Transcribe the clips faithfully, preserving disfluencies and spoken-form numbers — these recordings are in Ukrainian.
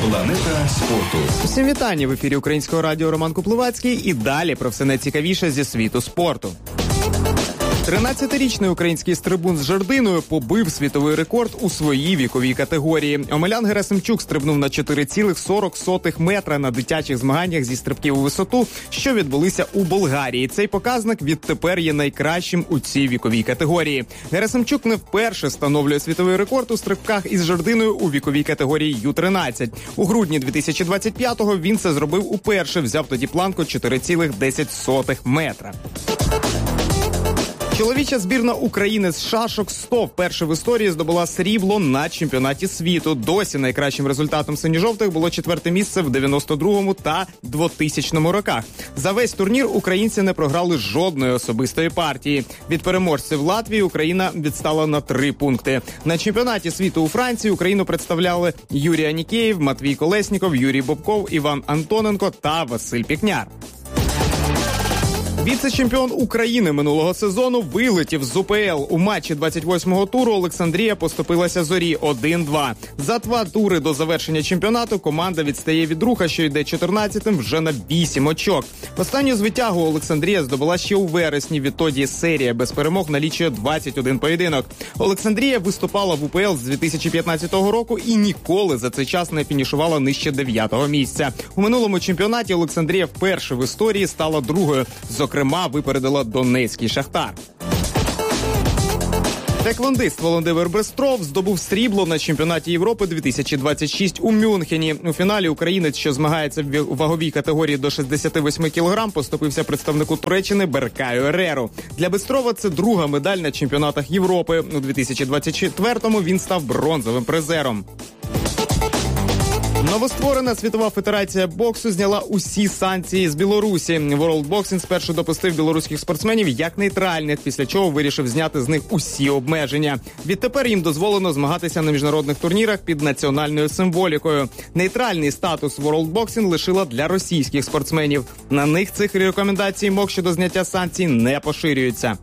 Планета спорту. Всім вітання! В ефірі Українського радіо Роман Куплевацький і далі про все найцікавіше зі світу спорту. тринадцятирічний український стрибун з жердиною побив світовий рекорд у своїй віковій категорії. Омелян Герасимчук стрибнув на чотири цілих сорок сотих метра на дитячих змаганнях зі стрибків у висоту, що відбулися у Болгарії. Цей показник відтепер є найкращим у цій віковій категорії. Герасимчук не вперше встановлює світовий рекорд у стрибках із жердиною у віковій категорії ю тринадцять. У грудні дві тисячі двадцять п'ятого він це зробив уперше, взяв тоді планку чотири цілих десять сотих метра. Чоловіча збірна України з шашок сто вперше в історії здобула срібло на чемпіонаті світу. Досі найкращим результатом синьо-жовтих було четверте місце в дев'яносто другому та двотисячному роках. За весь турнір українці не програли жодної особистої партії. Від переможців Латвії Україна відстала на три пункти. На чемпіонаті світу у Франції Україну представляли Юрій Анікеєв, Матвій Колесніков, Юрій Бобков, Іван Антоненко та Василь Пікняр. Віце-чемпіон України минулого сезону вилетів з УПЛ. У матчі двадцять восьмого туру Олександрія поступилася Зорі один-два. За два тури до завершення чемпіонату команда відстає від Руха, що йде чотирнадцятим, вже на вісім очок. Останню звитягу Олександрія здобула ще у вересні. Відтоді серія без перемог налічує двадцять один поєдинок. Олександрія виступала в УПЛ з дві тисячі п'ятнадцятого року і ніколи за цей час не фінішувала нижче дев'ятого місця. У минулому чемпіонаті Олександрія вперше в історії стала другою. Зокрема, випередила Донецький Шахтар. Теквондист Володимир Бистров здобув срібло на чемпіонаті Європи дві тисячі двадцять шість у Мюнхені. У фіналі українець, що змагається в ваговій категорії до шістдесят вісім кілограм, поступився представнику Туреччини Беркаю Ереру. Для Бистрова це друга медаль на чемпіонатах Європи. У дві тисячі двадцять четвертому він став бронзовим призером. Новостворена Світова Федерація боксу зняла усі санкції з Білорусі. World Boxing спершу допустив білоруських спортсменів як нейтральних, після чого вирішив зняти з них усі обмеження. Відтепер їм дозволено змагатися на міжнародних турнірах під національною символікою. Нейтральний статус World Boxing лишила для російських спортсменів. На них цих рекомендацій МОК щодо зняття санкцій не поширюються.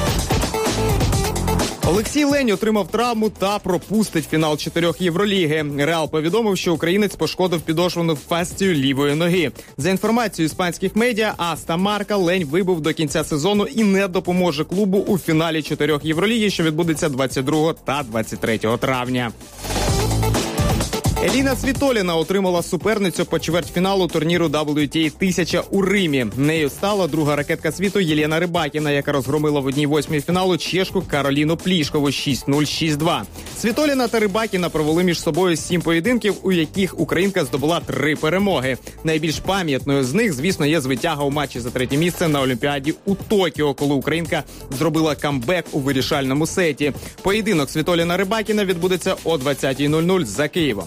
Олексій Лень отримав травму та пропустить фінал чотирьох Євроліги. Реал повідомив, що українець пошкодив підошвену фасцію лівої ноги. За інформацією іспанських медіа, Аста Марка, Лень вибув до кінця сезону і не допоможе клубу у фіналі чотирьох Євроліги, що відбудеться двадцять другого та двадцять третього травня. Еліна Світоліна отримала суперницю по чвертьфіналу турніру дабл ю ті ей тисяча у Римі. Нею стала друга ракетка світу Єлена Рибакіна, яка розгромила в одній восьмій фіналу чешку Кароліну Плішкову шість нуль - шість два. Світоліна та Рибакіна провели між собою сім поєдинків, у яких українка здобула три перемоги. Найбільш пам'ятною з них, звісно, є звитяга у матчі за третє місце на Олімпіаді у Токіо, коли українка зробила камбек у вирішальному сеті. Поєдинок Світоліна-Рибакіна відбудеться о двадцятій нуль нуль за Києвом.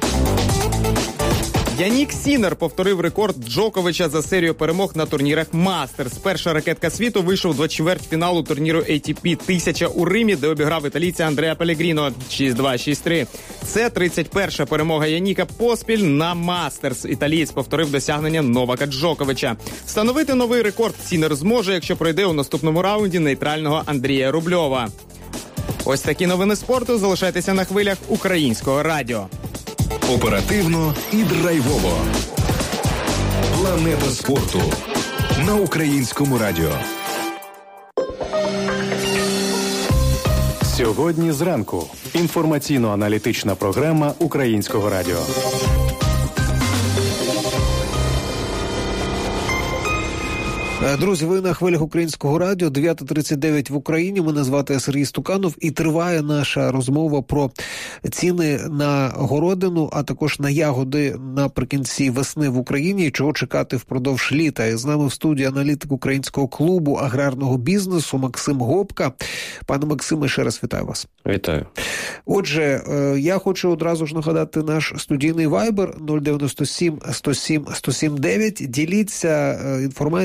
Янік Сінер повторив рекорд Джоковича за серію перемог на турнірах Мастерс. Перша ракетка світу вийшов до чвертьфіналу турніру ей ті пі тисяча у Римі, де обіграв італійця Андреа Пелегріно шість два - шість три. Це тридцять перша перемога Яніка поспіль на Мастерс. Італієць повторив досягнення Новака Джоковича. Встановити новий рекорд Сінер зможе, якщо пройде у наступному раунді нейтрального Андрія Рубльова. Ось такі новини спорту. Залишайтеся на хвилях Українського радіо. Оперативно і драйвово. Планета спорту на Українському радіо. Сьогодні зранку. Інформаційно-аналітична програма Українського радіо. Друзі, ви на хвилях Українського радіо, дев'ята тридцять дев'ять в Україні. Мене звати Сергій Стуканов і триває наша розмова про ціни на городину, а також на ягоди наприкінці весни в Україні і чого чекати впродовж літа. І з нами в студії аналітик Українського клубу аграрного бізнесу Максим Гопка. Пане Максиме, ще раз вітаю вас. Вітаю. Отже, я хочу одразу ж нагадати наш студійний вайбер нуль дев'яносто сім сто сім сто сім дев'ять. Діліться інформацією, які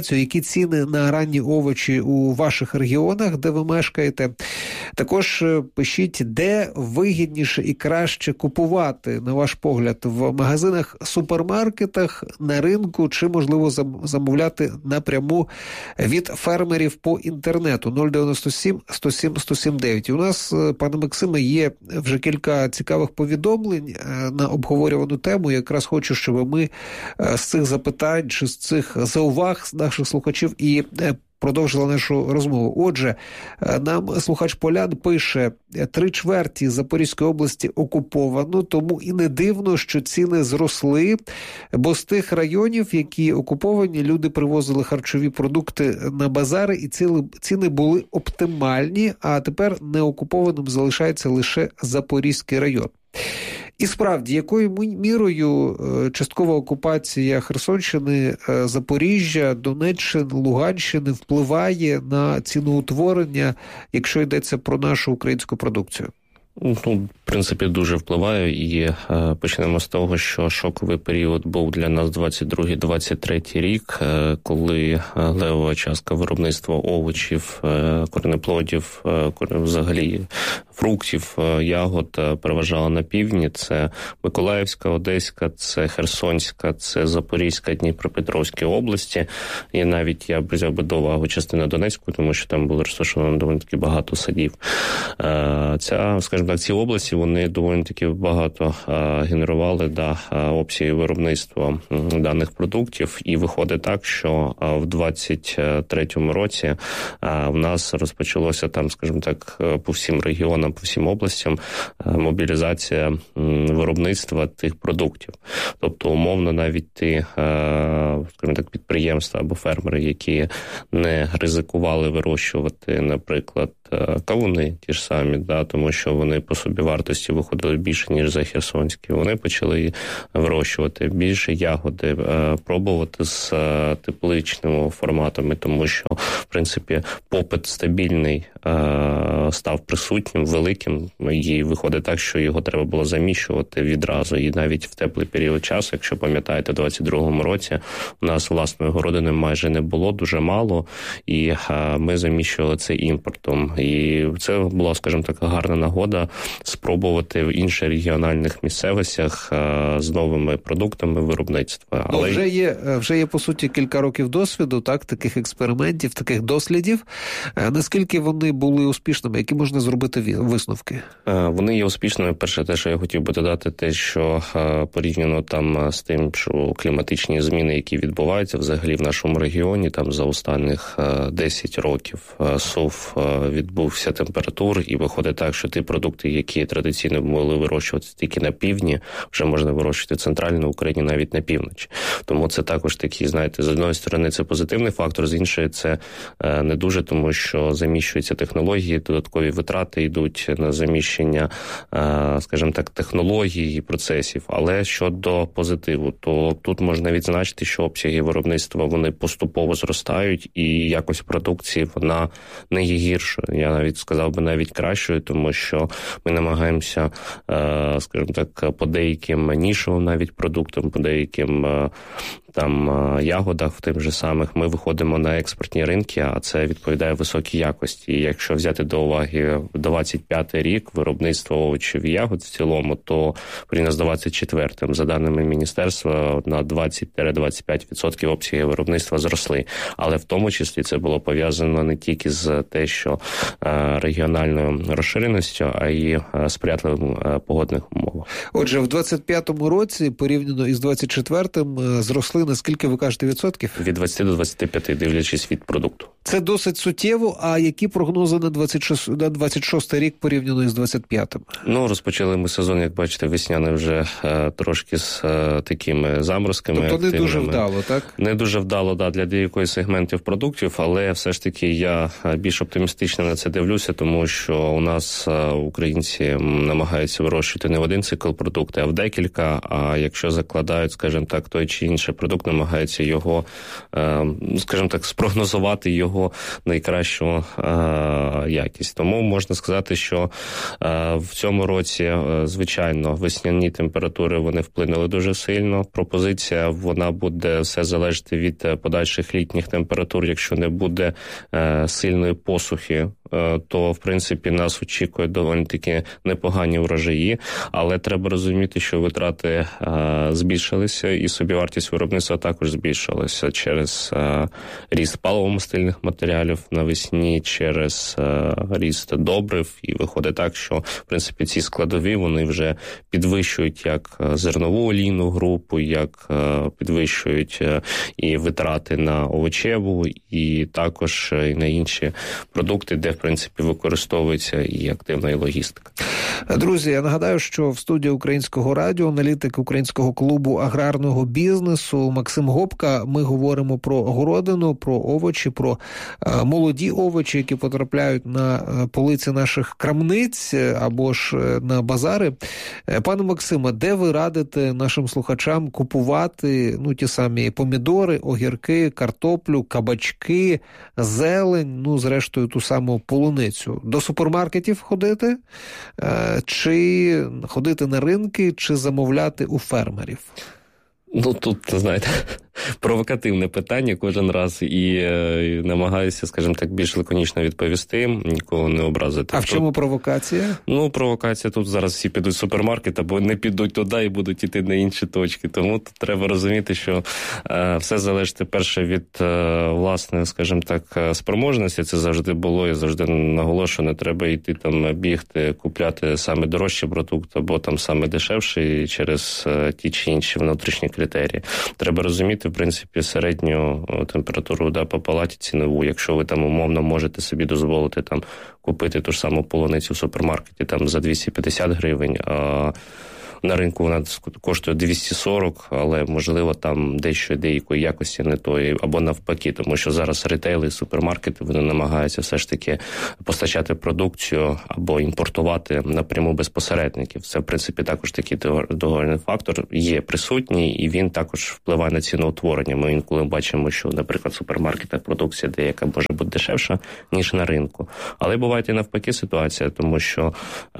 ціни на ранні овочі у ваших регіонах, де ви мешкаєте. Також пишіть, де вигідніше і краще купувати, на ваш погляд, в магазинах, супермаркетах, на ринку, чи, можливо, замовляти напряму від фермерів по інтернету. нуль дев'яносто сім сто сім сто сім дев'ять. У нас, пане Максиме, є вже кілька цікавих повідомлень на обговорювану тему. Якраз хочу, щоб ми з цих запитань чи з цих зауваг наших слухачів і продовжила нашу розмову. Отже, нам слухач Полян пише, три чверті Запорізької області окуповано, тому і не дивно, що ціни зросли, бо з тих районів, які окуповані, люди привозили харчові продукти на базари і ціни були оптимальні, а тепер неокупованим залишається лише Запорізький район. І справді, якою мірою часткова окупація Херсонщини, Запоріжжя, Донеччини, Луганщини впливає на ціноутворення, якщо йдеться про нашу українську продукцію? Ну, в принципі, дуже впливає, і е, почнемо з того, що шоковий період був для нас двадцять другий двадцять третій рік, е, коли левова частка виробництва овочів, е, коренеплодів, е, взагалі фруктів, е, ягод е, переважала на півдні. Це Миколаївська, Одеська, це Херсонська, це Запорізька, Дніпропетровська області. І навіть я б взяв би до уваги частину Донецьку, тому що там було розташовано доволі таки багато садів. Е, ця, скажімо так, ці області, вони доволі таки багато а, генерували да, обсяги виробництва даних продуктів, і виходить так, що а, в двадцять третьому році а, в нас розпочалося там, скажімо так, по всім регіонам, по всім областям а, мобілізація м, виробництва тих продуктів. Тобто, умовно, навіть ті, а, скажімо так, підприємства або фермери, які не ризикували вирощувати, наприклад, кавуни ті ж самі, да, тому що вони по собі вартості виходили більше, ніж за херсонські. Вони почали вирощувати більше ягоди, пробувати з тепличними форматами, тому що, в принципі, попит стабільний став присутнім, великим, і виходить так, що його треба було заміщувати відразу. І навіть в теплий період часу, якщо пам'ятаєте, в двадцять другому році у нас власної городини майже не було, дуже мало, і ми заміщували це імпортом. І це була, скажімо так, гарна нагода спробувати в інших регіональних місцевостях з новими продуктами виробництва. Але ну, вже є, вже є, по суті, кілька років досвіду, так, таких експериментів, таких дослідів. Наскільки вони були успішними? Які можна зробити висновки? Вони є успішними. Перше, те, що я хотів би додати, те, що порівняно там з тим, що кліматичні зміни, які відбуваються взагалі в нашому регіоні, там за останніх десять років сув відбувся температур, і виходить так, що ті продукти, які традиційно могли вирощувати тільки на півдні, вже можна вирощувати в центральній Україні, навіть на півночі. Тому це також такі, знаєте, з одної сторони це позитивний фактор, з іншої це не дуже, тому що заміщуються технології, додаткові витрати йдуть на заміщення, скажімо так, технологій і процесів. Але щодо позитиву, то тут можна відзначити, що обсяги виробництва, вони поступово зростають, і якось продукції вона не є гіршою. Я навіть сказав би навіть кращою, тому що ми намагаємося, скажімо так, по деяким нішовим навіть продуктам, по деяким там ягодах в тим же самих, ми виходимо на експортні ринки, а це відповідає високій якості. І якщо взяти до уваги двадцять п'ятий рік виробництво овочів і ягод в цілому, то порівняно з двадцять четвертим, за даними міністерства, на двадцять до двадцяти п'яти відсотків обсяги виробництва зросли. Але в тому числі це було пов'язано не тільки з те, що регіональною розширеністю, а й сприятливим погодних умовах. Отже, в двадцять п'ятому році, порівняно із двадцять четвертим, зросли на скільки, ви кажете, відсотків? Від двадцяти до двадцяти п'яти, дивлячись від продукту. Це досить суттєво, а які прогнози на двадцять шостий рік порівняно із двадцять п'ятим? Ну, розпочали ми сезон, як бачите, весняний вже е, трошки з е, такими заморозками. Тобто не дуже вдало, так? Не дуже вдало, да, для деякої сегментів продуктів, але все ж таки я більш оптимістично на це дивлюся, тому що у нас е, українці намагаються вирощувати не в один цикл продукту, а в декілька, а якщо закладають, скажімо так, той чи інший продукт продукт, намагаються його, скажімо так, спрогнозувати його найкращу якість. Тому можна сказати, що в цьому році, звичайно, весняні температури, вони вплинули дуже сильно. Пропозиція, вона буде все залежати від подальших літніх температур. Якщо не буде сильної посухи, то, в принципі, нас очікує доволі таки непогані врожаї, але треба розуміти, що витрати а, збільшилися, і собівартість виробництва також збільшилася через а, ріст паливо-мастильних матеріалів навесні, через а, ріст добрив, і виходить так, що, в принципі, ці складові, вони вже підвищують як зернову олійну групу, як а, підвищують а, і витрати на овочеву, і також і на інші продукти, де, в принципі, використовується і активна і логістика. Друзі, я нагадаю, що в студії Українського радіо аналітик Українського клубу аграрного бізнесу Максим Гопка. Ми говоримо про городину, про овочі, про молоді овочі, які потрапляють на полиці наших крамниць або ж на базари. Пане Максиме, де ви радите нашим слухачам купувати, ну, ті самі помідори, огірки, картоплю, кабачки, зелень, ну, зрештою, ту саму полуницю? До супермаркетів ходити? Чи ходити на ринки, чи замовляти у фермерів? Ну, тут, знаєте, провокативне питання кожен раз, і е, намагаюся, скажімо так, більш лаконічно відповісти, нікого не образити. А в чому провокація? Ну, провокація тут зараз всі підуть в супермаркет, або не підуть туди і будуть йти на інші точки. Тому тут треба розуміти, що е, все залежить, перше, від е, власне, скажімо так, спроможності. Це завжди було, я завжди наголошую, не треба йти там бігти, купляти саме дорожчий продукт, або там саме дешевший через е, ті чи інші внутрішні критерії. Треба розуміти, в принципі, середню температуру, да, по палаті цінову. Якщо ви там умовно можете собі дозволити там купити ту ж саму полуницю в супермаркеті там за двісті п'ятдесят гривень, а на ринку вона коштує двісті сорок, але, можливо, там дещо деякої якості не тої, або навпаки, тому що зараз ритейли і супермаркети, вони намагаються все ж таки постачати продукцію або імпортувати напряму без посередників. Це, в принципі, також такий договірний фактор є присутній, і він також впливає на ціноутворення. Ми інколи бачимо, що, наприклад, в супермаркетах продукція деяка може бути дешевша, ніж на ринку. Але буває і навпаки ситуація, тому що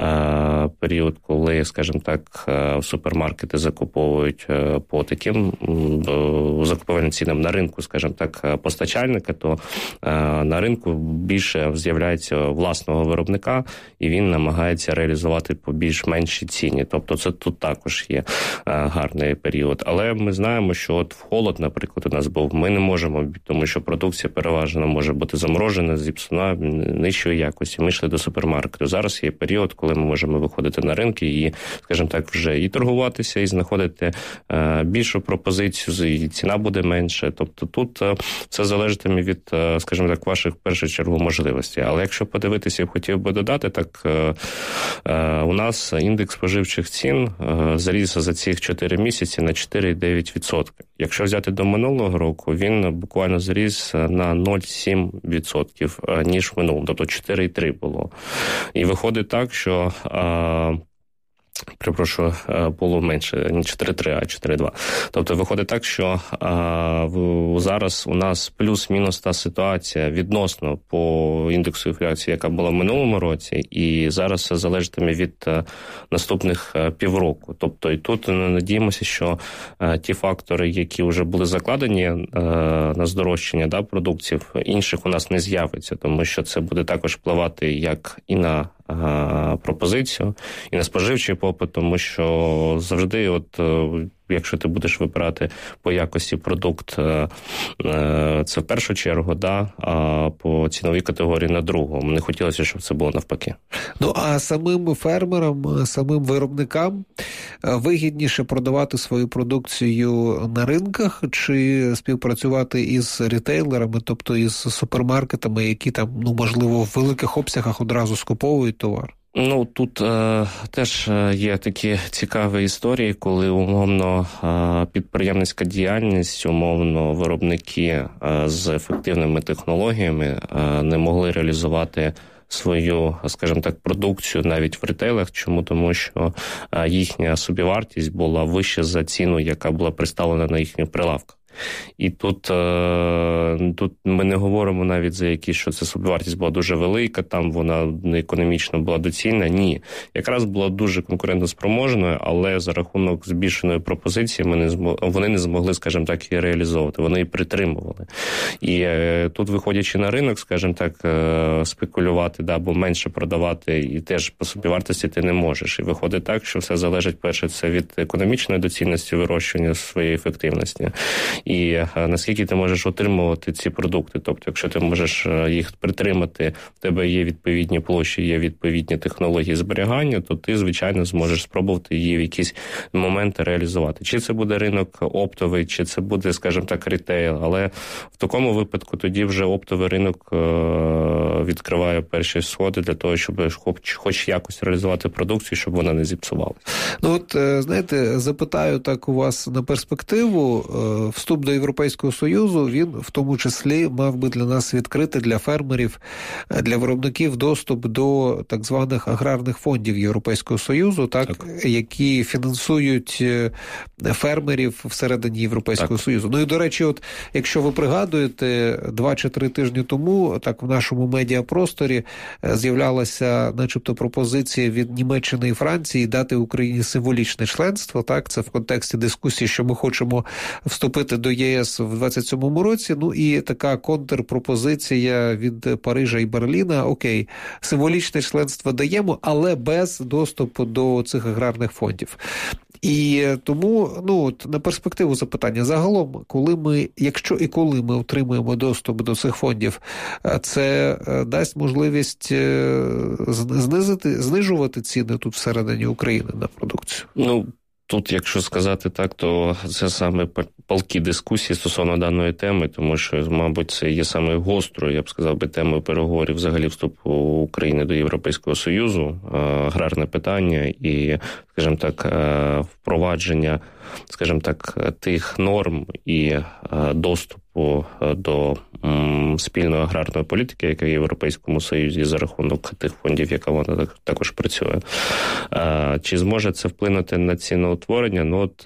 е, період, коли, скажімо так, в супермаркети закуповують по таким закупівельним цінам на ринку, скажімо так, постачальника, то на ринку більше з'являється власного виробника, і він намагається реалізувати по більш меншій ціні. Тобто це тут також є гарний період. Але ми знаємо, що от в холод, наприклад, у нас був, ми не можемо, тому що продукція переважно може бути заморожена, зіпсуна, нижчої якості. Ми йшли до супермаркету. Зараз є період, коли ми можемо виходити на ринки і, скажімо так, вже і торгуватися, і знаходити е, більшу пропозицію, і ціна буде менше. Тобто тут е, все залежатиме від, е, скажімо так, ваших, в першу чергу, можливостей. Але якщо подивитися, я б хотів би додати, так е, е, у нас індекс споживчих цін е, заріс за ці чотири місяці на чотири цілих дев'ять десятих відсотка. Якщо взяти до минулого року, він буквально зріс на нуль цілих сім десятих відсотка, ніж в минулому, тобто чотири цілих три десятих було. І виходить так, що е, Припрошую, було менше, не чотири цілих три, а чотири цілих два. Тобто виходить так, що а, в, зараз у нас плюс-мінус та ситуація відносно по індексу інфляції, яка була в минулому році, і зараз все залежатиме від а, наступних а, півроку. Тобто і тут надіємося, що а, ті фактори, які вже були закладені а, на здорожчання, да, продуктів, інших у нас не з'явиться, тому що це буде також впливати як і на пропозицію, і на споживчий попит, тому що завжди, от якщо ти будеш вибирати по якості продукт, це в першу чергу, да, а по ціновій категорії на другу. Мені хотілося, щоб це було навпаки. Ну, а самим фермерам, самим виробникам вигідніше продавати свою продукцію на ринках чи співпрацювати із рітейлерами, тобто із супермаркетами, які там, ну, можливо, в великих обсягах одразу скуповують товар? Ну, тут е, теж є такі цікаві історії, коли умовно е, підприємницька діяльність, умовно виробники е, з ефективними технологіями е, не могли реалізувати свою, скажімо так, продукцію навіть в ритейлах. Чому? Тому що їхня собівартість була вища за ціну, яка була представлена на їхніх прилавках. І тут, тут ми не говоримо навіть за якісь, що це собівартість була дуже велика, там вона не економічно була доцільна. Ні. Якраз була дуже конкурентоспроможною, але за рахунок збільшеної пропозиції ми не змогли, вони не змогли, скажімо так, її реалізовувати. Вони її притримували. І тут, виходячи на ринок, скажімо так, спекулювати, да, або менше продавати, і теж по собівартості ти не можеш. І виходить так, що все залежить, перше, це від економічної доцільності вирощування своєї ефективності. І наскільки ти можеш отримувати ці продукти. Тобто, якщо ти можеш їх притримати, в тебе є відповідні площі, є відповідні технології зберігання, то ти, звичайно, зможеш спробувати її в якісь моменти реалізувати. Чи це буде ринок оптовий, чи це буде, скажімо так, рітейл, але в такому випадку тоді вже оптовий ринок відкриває перші сходи для того, щоб хоч, хоч якось реалізувати продукцію, щоб вона не зіпсувалася. Ну от, знаєте, запитаю так у вас на перспективу. Вступ до Європейського Союзу, він в тому числі мав би для нас відкрити для фермерів, для виробників доступ до так званих аграрних фондів Європейського Союзу, так, так. які фінансують фермерів всередині Європейського так. Союзу. Ну і, до речі, от якщо ви пригадуєте, два чи три тижні тому, так, в нашому медіапросторі з'являлася начебто пропозиція від Німеччини і Франції дати Україні символічне членство, так, це в контексті дискусії, що ми хочемо вступити до ЄС в двадцять сьомому році, ну і така контрпропозиція від Парижа і Берліна, окей, символічне членство даємо, але без доступу до цих аграрних фондів. І тому, ну, на перспективу запитання, загалом, коли ми, якщо і коли ми отримуємо доступ до цих фондів, це дасть можливість знизити, знижувати ціни тут всередині України на продукцію? Ну, тут, якщо сказати так, то це саме палкі дискусії стосовно даної теми, тому що, мабуть, це є саме гострою, я б сказав би, темою переговорів взагалі вступу України до Європейського Союзу, аграрне питання і, скажімо так, впровадження, скажімо так, тих норм і доступу до спільної аграрної політики, яка в Європейському Союзі за рахунок тих фондів, яка вона також працює. Чи зможе це вплинути на ціноутворення? Ну, от,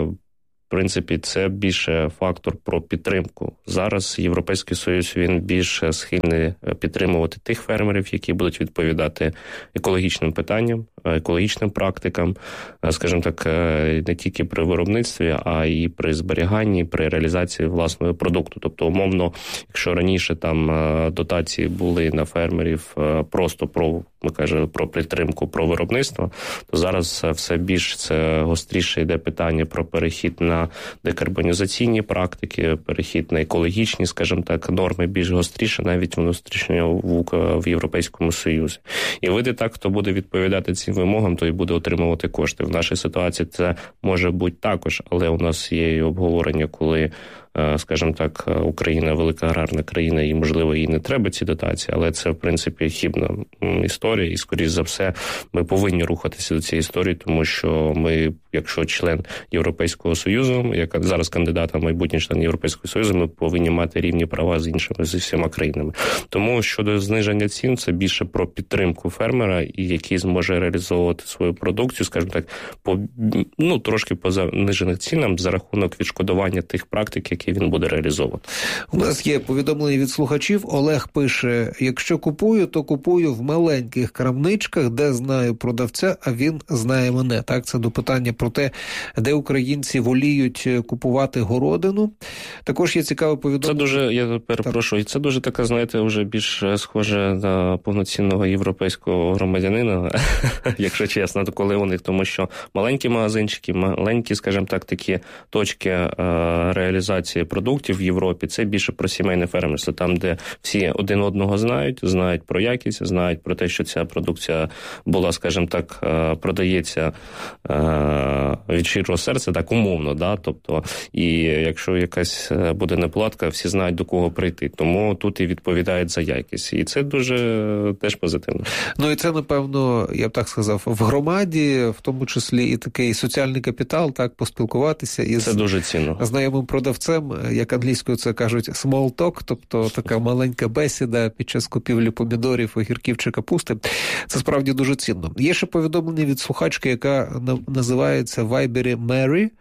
в принципі, це більше фактор про підтримку. Зараз Європейський Союз, він більше схильний підтримувати тих фермерів, які будуть відповідати екологічним питанням, екологічним практикам, скажімо так, не тільки при виробництві, а і при зберіганні, при реалізації власного продукту. Тобто, умовно, якщо раніше там дотації були на фермерів просто про, ми кажемо, про підтримку, про виробництво, то зараз все більш це гостріше йде питання про перехід на декарбонізаційні практики, перехід на екологічні, скажімо так, норми більш гостріше, навіть внутрішньо в Європейському Союзі. І вийде так, хто буде відповідати цим вимогам, той буде отримувати кошти. В нашій ситуації це може бути також, але у нас є і обговорення, коли, скажімо так, Україна велика аграрна країна, і, можливо, їй не треба ці дотації, але це, в принципі, хибна історія, і, скоріш за все, ми повинні рухатися до цієї історії, тому що ми, якщо член Європейського Союзу, як зараз кандидат, а майбутній член Європейського Союзу, ми повинні мати рівні права з іншими, з всіма країнами. Тому щодо зниження цін, це більше про підтримку фермера, і який зможе реалізовувати свою продукцію, скажімо так, по, ну, трошки по занижених цінам за рахунок відшкодування тих практик, які він буде реалізовувати. У нас є повідомлення від слухачів. Олег пише: якщо купую, то купую в маленьких крамничках, де знаю продавця, а він знає мене. Так, це до питання про те, де українці воліють купувати городину. Також є цікаве повідомлення. Це дуже, я перепрошую, це дуже така, знаєте, вже більш схоже на повноцінного європейського громадянина, якщо чесно, то коли у них, тому що маленькі магазинчики, маленькі, скажімо так, такі точки реалізації продуктів в Європі, це більше про сімейне фермерство, там, де всі один одного знають, знають про якість, знають про те, що ця продукція була, скажімо так, продається від щирого серця, так умовно, да, тобто, і якщо якась буде неплатка, всі знають, до кого прийти, тому тут і відповідають за якість, і це дуже теж позитивно. Ну і це, напевно, я б так сказав, в громаді, в тому числі і такий соціальний капітал, так, поспілкуватися із це дуже цінно. Знайомим продавцем, як англійською це кажуть, small talk, тобто така маленька бесіда під час купівлі помідорів, огірків чи капусти. Це справді дуже цінно. Є ще повідомлення від слухачки, яка називається в Вайбері Мері.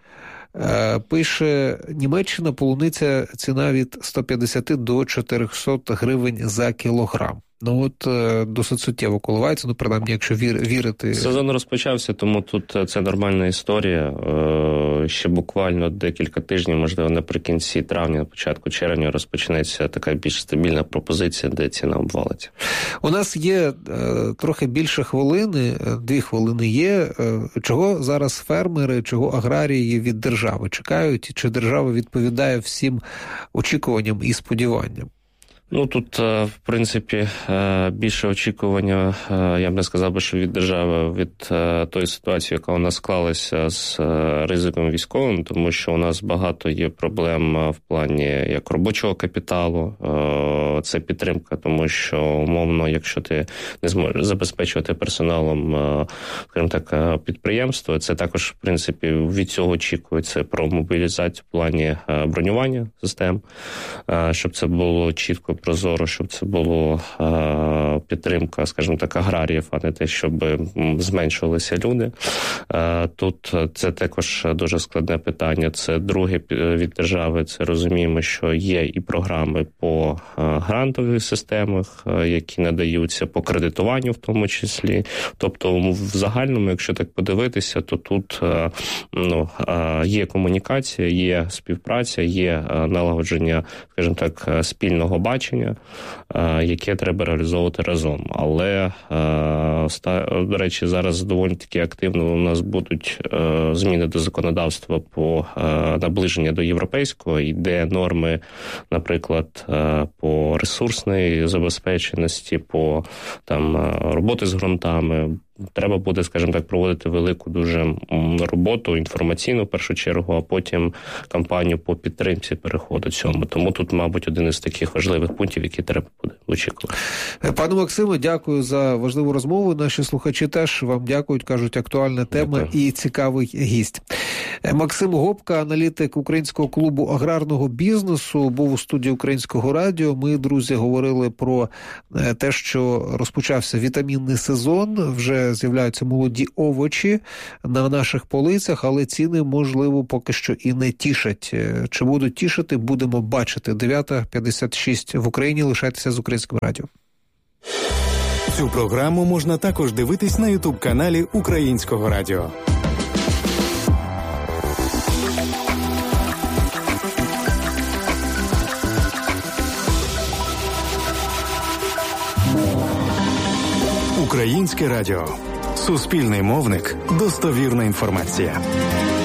Пише, Німеччина, полуниця, ціна від сто п'ятдесят до чотириста гривень за кілограм. Ну от досить суттєво коливається, ну принаймні, якщо вір, вірити. Сезон розпочався, тому тут це нормальна історія. Ще буквально декілька тижнів, можливо, наприкінці травня, початку червня розпочнеться така більш стабільна пропозиція, де ціна обвалиться. У нас є трохи більше хвилини, дві хвилини є. Чого зараз фермери, чого аграрії від держави чекають? Чи держава відповідає всім очікуванням і сподіванням? Ну, тут, в принципі, більше очікування, я б не сказав би, що від держави, від тої ситуації, яка у нас склалася з ризиком військовим, тому що у нас багато є проблем в плані як робочого капіталу, це підтримка, тому що, умовно, якщо ти не зможеш забезпечувати персоналом, скажімо так, підприємство, це також, в принципі, від цього очікується про мобілізацію в плані бронювання систем, щоб це було чітко, прозоро, щоб це було е, підтримка, скажімо так, аграріїв, а не те, щоб зменшувалися люди. Е, тут це також дуже складне питання. Це друге від держави, це розуміємо, що є і програми по е, грантових системах, е, які надаються по кредитуванню в тому числі. Тобто в загальному, якщо так подивитися, то тут е, ну, е, є комунікація, є співпраця, є е, налагодження, скажімо так, спільного бачення, яке треба реалізовувати разом. Але, до речі, зараз доволі таки активно у нас будуть зміни до законодавства по наближення до європейського, йде норми, наприклад, по ресурсній забезпеченості, по там роботи з ґрунтами. Треба буде, скажімо так, проводити велику дуже роботу, інформаційну в першу чергу, а потім кампанію по підтримці переходу цьому. Тому тут, мабуть, один із таких важливих пунктів, які треба буде очікувати. Пане Максиме, дякую за важливу розмову. Наші слухачі теж вам дякують, кажуть, актуальна тема дякую. І цікавий гість. Максим Гопка, аналітик Українського клубу аграрного бізнесу, був у студії Українського радіо. Ми, друзі, говорили про те, що розпочався вітамінний сезон, вже з'являються молоді овочі на наших полицях, але ціни, можливо, поки що і не тішать. Чи будуть тішити, будемо бачити. дев'ята п'ятдесят шість в Україні. Лишайтеся з Українським радіо. Цю програму можна також дивитись на ютуб-каналі Українського радіо. Українське радіо. Суспільний мовник. Достовірна інформація.